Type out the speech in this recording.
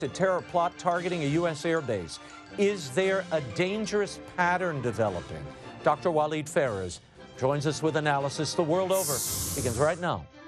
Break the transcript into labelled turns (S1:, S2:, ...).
S1: A terror plot targeting a U.S. airbase. Is there a dangerous pattern developing? Dr. Waleed Phares joins us with analysis the world over. Begins right now.